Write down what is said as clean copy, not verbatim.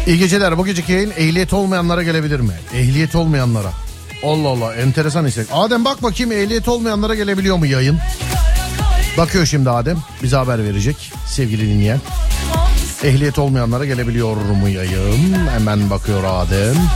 İyi geceler. Bu geceki yayın ehliyet olmayanlara gelebilir mi? Ehliyet olmayanlara. Allah Allah, enteresan istek. Adem bak bakayım, ehliyet olmayanlara gelebiliyor mu yayın? Bakıyor şimdi Adem. Bize haber verecek sevgili dinleyen. Ehliyet olmayanlara gelebiliyor mu yayın? Hemen bakıyor Adem.